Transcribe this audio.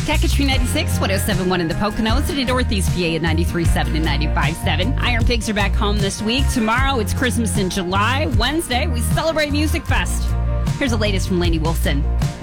Takatry 96, 107.1 in the Poconos, and in Northeast PA at 93.7 and 95.7. Iron Pigs are back home this week. Tomorrow, it's Christmas in July. Wednesday, we celebrate Music Fest. Here's the latest from Lainey Wilson.